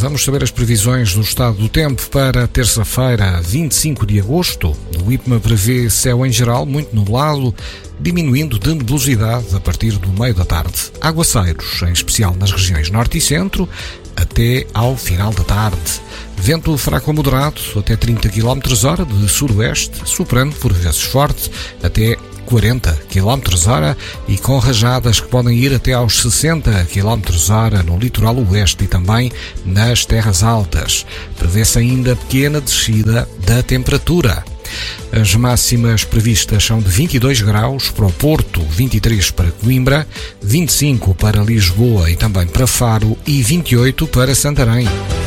vamos saber as previsões do estado do tempo para terça-feira, 25 de agosto. O IPMA prevê céu em geral muito nublado, diminuindo de nebulosidade a partir do meio da tarde. Aguaceiros, em especial nas regiões norte e centro, até ao final da tarde. Vento fraco a moderado, até 30 km/h de sudoeste, soprando por vezes forte, até 40 km/h e com rajadas que podem ir até aos 60 km/h no litoral oeste e também nas terras altas. Prevê-se ainda pequena descida da temperatura. As máximas previstas são de 22 graus para o Porto, 23 para Coimbra, 25 para Lisboa e também para Faro e 28 para Santarém.